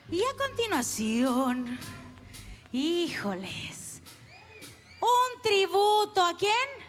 Y a continuación, híjoles, un tributo, ¿a quién?